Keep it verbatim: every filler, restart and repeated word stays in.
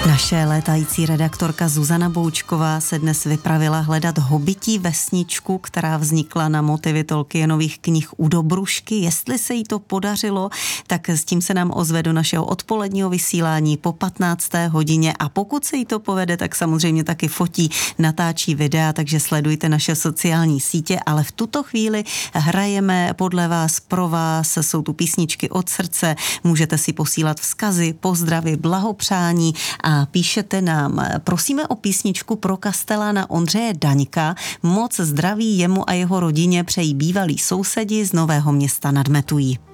Naše létající redaktorka Zuzana Boučková se dnes vypravila hledat hobití vesničku, která vznikla na motivy Tolkienových knih U Dobrušky. Jestli se jí to podařilo, tak s tím se nám ozve do našeho odpoledního vysílání po patnácté hodině a pokud se jí to povede, tak samozřejmě taky fotí, natáčí videa, takže sledujte naše sociální sítě, ale v tuto chvíli hrajeme podle vás, pro vás, jsou tu písničky od srdce, můžete si posílat vzkazy, pozdravy, blahopřání a píšete nám, prosíme o písničku pro kastelána Ondřeje Daňka, moc zdraví jemu a jeho rodině přejí bývalí sousedi z Nového Města nad Metují.